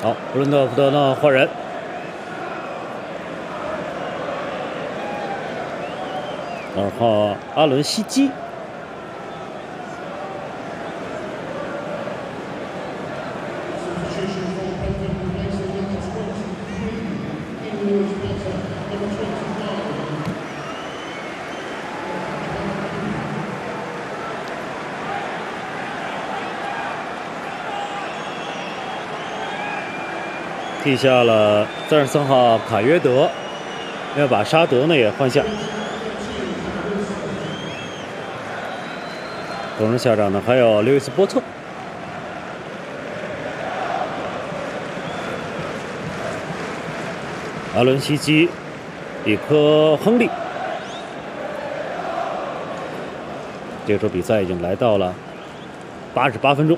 好，布伦特福德呢换人。 2号阿伦西基，替下了33号卡约德，要把沙德呢也换下。 同时下场呢还有刘易斯波特、阿伦西基、里科亨利。这个时候比赛已经来到了88分钟。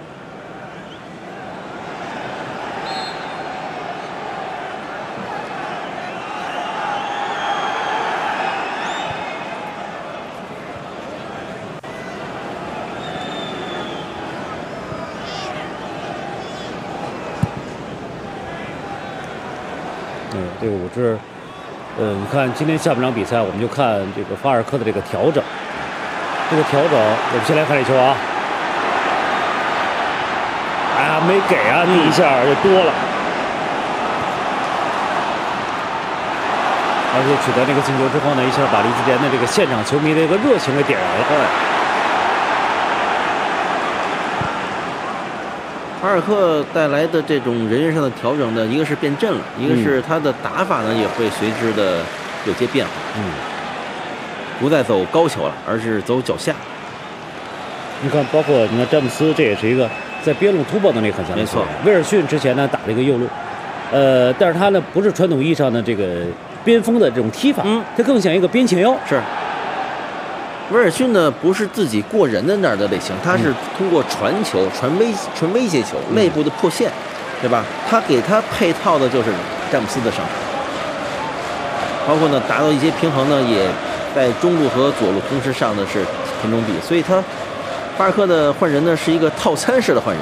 这个我是，你看今天下半场比赛，我们就看这个法尔科的这个调整。这个调整，我们先来看这球啊！哎呀，没给啊，第一下就多了。而且取得那个进球之后呢，一下把利兹联的这个现场球迷的一个热情给点燃了。 法尔克带来的这种人员上的调整呢，一个是变阵了，一个是他的打法呢也会随之的有些变化。不再走高球了，而是走脚下。 你看，包括你看詹姆斯，这也是一个在边路突破能力很强的。 没错， 威尔逊之前呢打了一个右路，但是他呢不是传统意义上的这个边锋的这种踢法，他更像一个边前腰。 是。威尔逊呢不是自己过人的那儿的类型，他是通过传球、传威胁球、内部的破线，对吧？他给他配套的就是詹姆斯的上场，包括呢达到一些平衡呢，也在中路和左路同时上的是田中碧，所以他巴尔克的换人呢是一个套餐式的换人。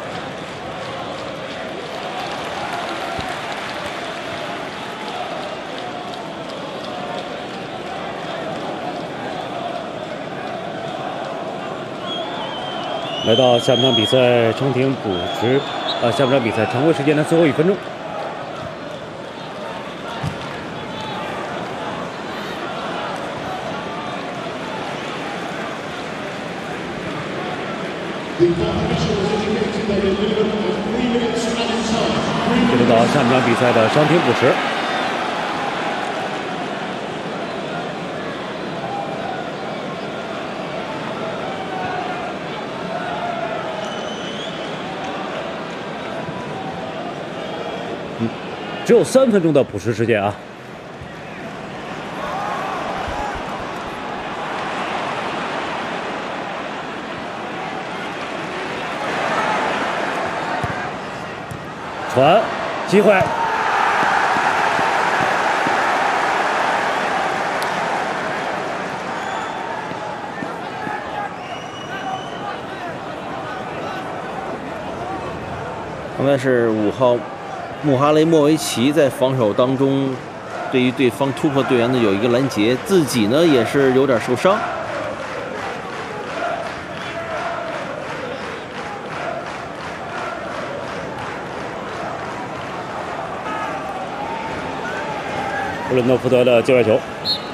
来到下半场比赛伤停补时，下半场比赛常规时间的最后1分钟。进入到下半场比赛的伤停补时。只有3分钟的补时时间啊！传，机会， 刚才是5号。穆哈雷莫维奇在防守当中，对于对方突破队员呢有一个拦截，自己呢也是有点受伤。 布伦特福德的界外球。